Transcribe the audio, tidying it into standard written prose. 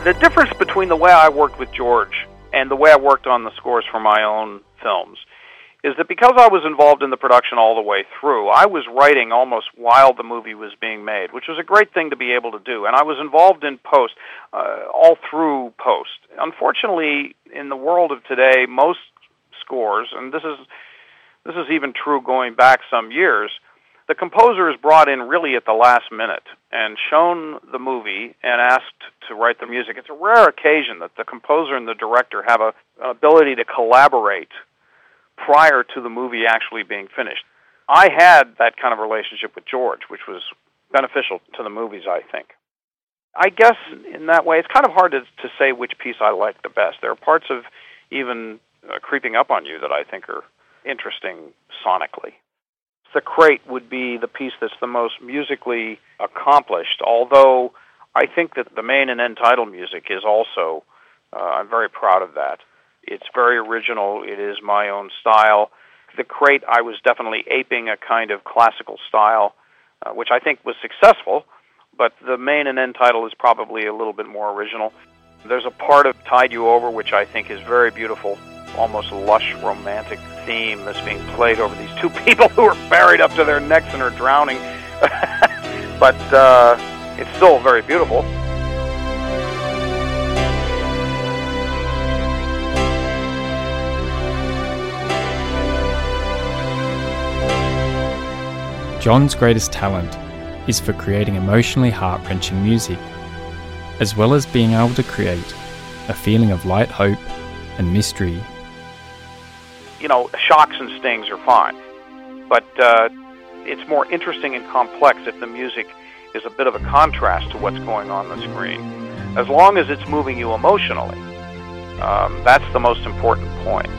The difference between the way I worked with George and the way I worked on the scores for my own films is that because I was involved in the production all the way through, I was writing almost while the movie was being made, which was a great thing to be able to do. And I was involved in post, all through post. Unfortunately, in the world of today, most scores, and this is even true going back some years, the composer is brought in really at the last minute and shown the movie and asked to write the music. It's a rare occasion that the composer and the director have an ability to collaborate prior to the movie actually being finished. I had that kind of relationship with George, which was beneficial to the movies, I think. I guess in that way, it's kind of hard to say which piece I like the best. There are parts of even Creeping Up on You that I think are interesting sonically. The Crate would be the piece that's the most musically accomplished, although I think that the main and end title music is also, I'm very proud of that. It's very original. It is my own style. The Crate, I was definitely aping a kind of classical style, which I think was successful, but the main and end title is probably a little bit more original. There's a part of Tide You Over which I think is very beautiful, almost lush, romantic theme that's being played over these two people who are buried up to their necks and are drowning. But it's still very beautiful. John's greatest talent is for creating emotionally heart-wrenching music, as well as being able to create a feeling of light hope and mystery. You know, shocks and stings are fine, but it's more interesting and complex if the music is a bit of a contrast to what's going on the screen. As long as it's moving you emotionally, that's the most important point.